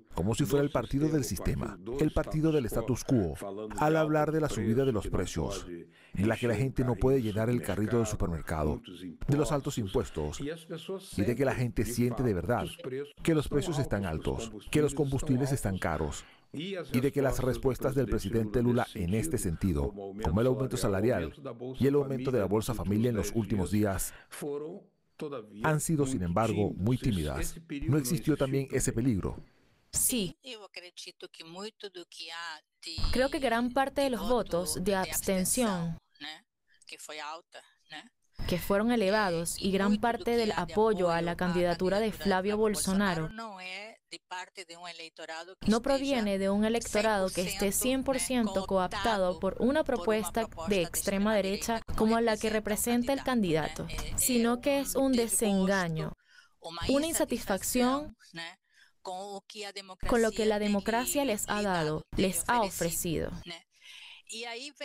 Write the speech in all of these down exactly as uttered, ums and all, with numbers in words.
como si fuera el partido del sistema, el partido del status quo, al hablar de la subida de los precios, en la que la gente no puede llenar el carrito del supermercado, de los altos impuestos, y de que la gente siente de verdad que los precios están altos, que los combustibles están caros, y de que las respuestas del presidente Lula en este sentido, como el aumento salarial y el aumento de la Bolsa Familia en los últimos días, han sido, sin embargo, muy tímidas. ¿No existió también ese peligro? Sí. Creo que gran parte de los votos de abstención que fueron elevados y gran parte del apoyo a la candidatura de Flavio Bolsonaro no proviene de un electorado que esté cien por ciento cooptado por una propuesta de extrema derecha como la que representa el candidato, sino que es un desengaño, una insatisfacción con lo que la democracia les ha dado, les ha ofrecido. Y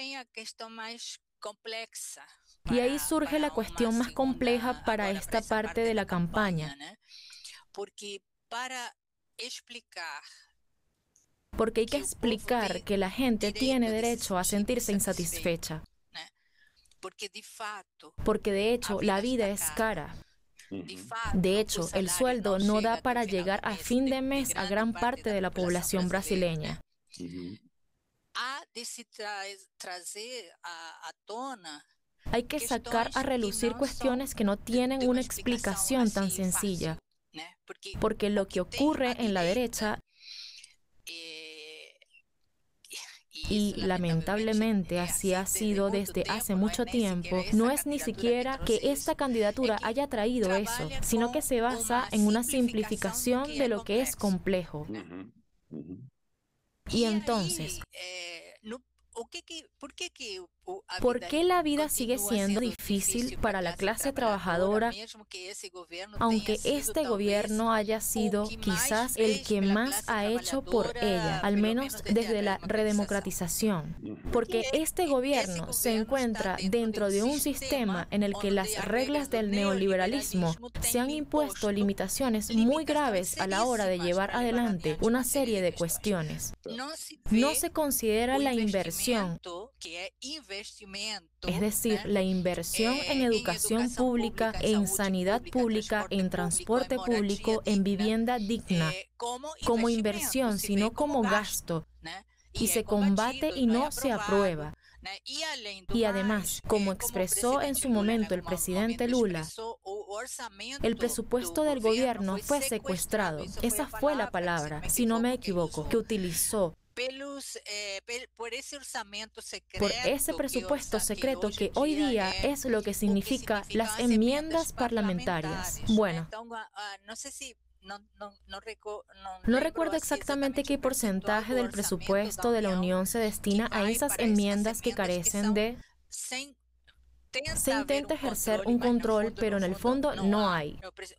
ahí surge la cuestión más compleja para esta parte de la campaña. Porque hay que explicar que la gente tiene derecho a sentirse insatisfecha. Porque de hecho la vida es cara. De hecho, el sueldo no da para llegar a fin de mes a gran parte de la población brasileña. Hay que sacar a relucir cuestiones que no tienen una explicación tan sencilla, porque lo que ocurre en la derecha, y lamentablemente así ha sido desde hace mucho tiempo, no es ni siquiera que esta candidatura haya traído eso, sino que se basa en una simplificación de lo que es complejo. Y entonces, ¿por qué la vida sigue siendo difícil para la clase trabajadora, aunque este gobierno haya sido quizás el que más ha hecho por ella, al menos desde la redemocratización? Porque este gobierno se encuentra dentro de un sistema en el que las reglas del neoliberalismo se han impuesto limitaciones muy graves a la hora de llevar adelante una serie de cuestiones. No se considera la inversión, es decir, la inversión en educación pública, en sanidad pública, en transporte público, en vivienda digna, como inversión, sino como gasto, y se combate y no se aprueba. Y además, como expresó en su momento el presidente Lula, el presupuesto del gobierno fue secuestrado. Esa fue la palabra, si no me equivoco, que utilizó. Por ese presupuesto secreto que hoy día es lo que significa las enmiendas parlamentarias. Bueno, no recuerdo exactamente qué porcentaje del presupuesto de la Unión se destina a esas enmiendas que carecen de... Se intenta ejercer un control, pero en el fondo no hay.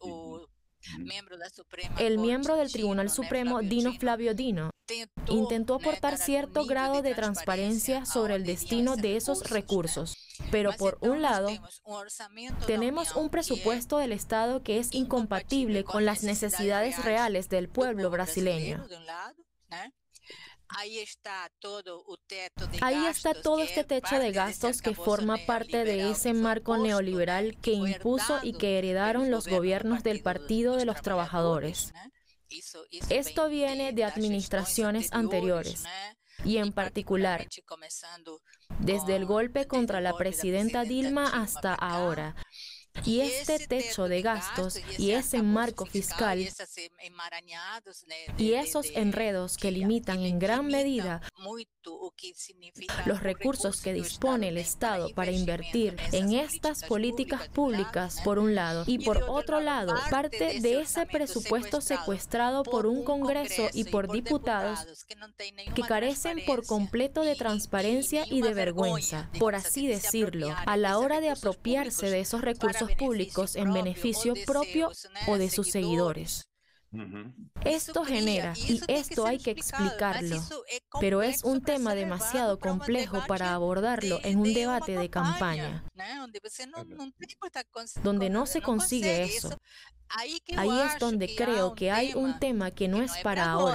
El miembro del Tribunal Supremo, Dino Flavio Dino, intentó aportar cierto grado de transparencia sobre el destino de esos recursos. Pero por un lado, tenemos un presupuesto del Estado que es incompatible con las necesidades reales del pueblo brasileño. Ahí está todo este techo de gastos que forma parte de ese marco neoliberal que impuso y que heredaron los gobiernos del Partido de los Trabajadores. Esto viene de administraciones anteriores, y en particular, desde el golpe contra la presidenta Dilma hasta ahora. Y este techo de gastos y ese marco fiscal y esos enredos que limitan en gran medida los recursos que dispone el Estado para invertir en estas políticas públicas, por un lado, y por otro lado, parte de ese presupuesto secuestrado por un Congreso y por diputados que carecen por completo de transparencia y de vergüenza, por así decirlo, a la hora de apropiarse de esos recursos públicos en beneficio propio o de sus seguidores. Esto genera, y esto hay que explicarlo, pero es un tema demasiado complejo para abordarlo en un debate de campaña, donde no se consigue eso. Ahí es donde creo que hay un tema que no es para ahora.